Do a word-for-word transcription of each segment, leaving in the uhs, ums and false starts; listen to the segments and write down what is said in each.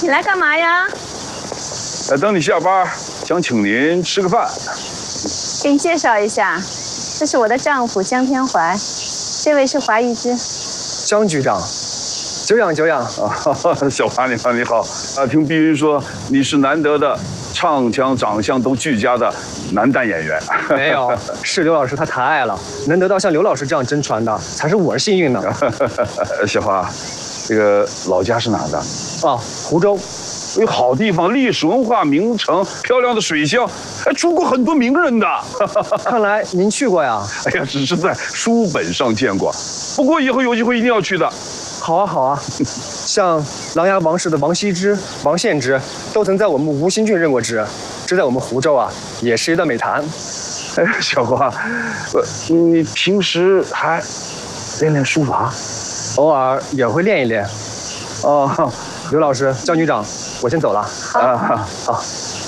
你来干嘛呀？ 呃，等你下班，想请您吃个饭。 给你介绍一下，这是我的丈夫江天怀，这位是华玉芝。 江局长，久仰久仰啊！小华你好，你好。啊，听碧云说你是难得的唱腔、长相都俱佳的男旦演员。 没有，是刘老师他抬爱了，能得到像刘老师这样真传的，才是我幸运呢。 小华，这个老家是哪的？ 哦，湖州。 有好地方，历史文化名城，漂亮的水乡，还出过很多名人的。 看来您去过呀？ 哎呀，只是在书本上见过，不过以后有机会一定要去的。 好啊，好啊。像琅琊王氏的王羲之、王献之，都曾在我们吴兴郡任过职，这在我们湖州啊，也是一段美谈。 哎，小华，呃，你平时还练练书法？ 偶尔也会练一练。哦，刘老师、江局长。我先走了。 啊， 好。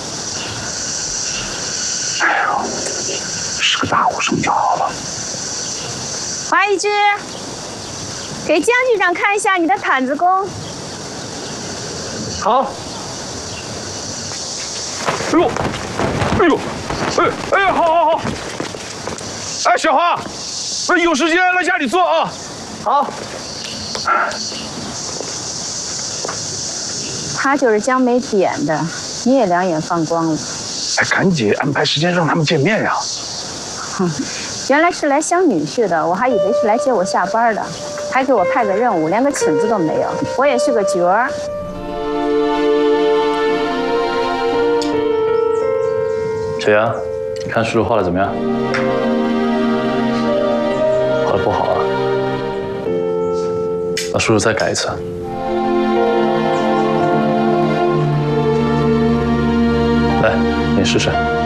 哎呦，是个大武生就好了。 华玉芝，给江局长看一下你的毯子功。 好。 哎呦，哎呦，哎哎，好好好。哎，小华，有时间来家里坐啊。 好。 他就是江梅点的，你也两眼放光了。 哎，赶紧安排时间让他们见面呀！ 哼，原来是来相女婿的，我还以为是来接我下班的，还给我派个任务，连个请字都没有。我也是个角儿。 小杨，你看叔叔画的怎么样？画的不好啊，那叔叔再改一次。来，你试试。